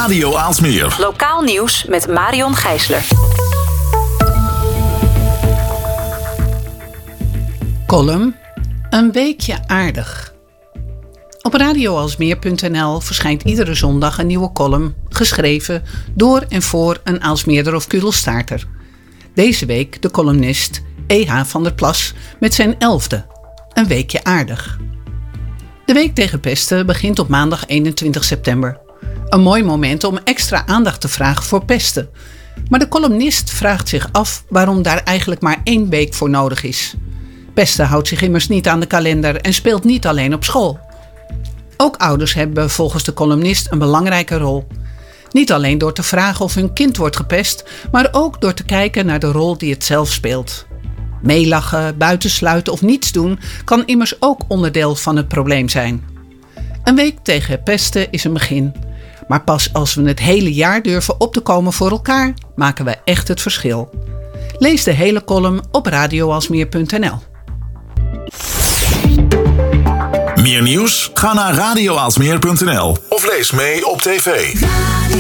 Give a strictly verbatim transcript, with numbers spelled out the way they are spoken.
Radio Aalsmeer. Lokaal nieuws met Marion Gijsler. Column Een weekje aardig. Op radio aalsmeer punt n l verschijnt iedere zondag een nieuwe column, geschreven door en voor een Aalsmeerder of Kudelstaarter. Deze week de columnist E H van der Plas met zijn elfde, Een weekje aardig. De week tegen pesten begint op maandag eenentwintig september. Een mooi moment om extra aandacht te vragen voor pesten. Maar de columnist vraagt zich af waarom daar eigenlijk maar één week voor nodig is. Pesten houdt zich immers niet aan de kalender en speelt niet alleen op school. Ook ouders hebben volgens de columnist een belangrijke rol. Niet alleen door te vragen of hun kind wordt gepest, maar ook door te kijken naar de rol die het zelf speelt. Meelachen, buitensluiten of niets doen kan immers ook onderdeel van het probleem zijn. Een week tegen pesten is een begin. Maar pas als we het hele jaar durven op te komen voor elkaar, maken we echt het verschil. Lees de hele column op radio aalsmeer punt n l. Meer nieuws? Ga naar radio aalsmeer punt n l of lees mee op tv.